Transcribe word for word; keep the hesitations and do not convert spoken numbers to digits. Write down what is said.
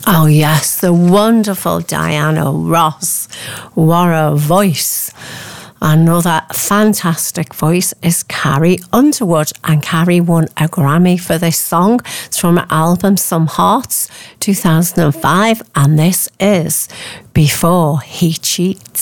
Oh, yes, the wonderful Diana Ross. What a voice. Another fantastic voice is Carrie Underwood, and Carrie won a Grammy for this song. It's from her album Some Hearts, two thousand five, and this is Before He Cheats.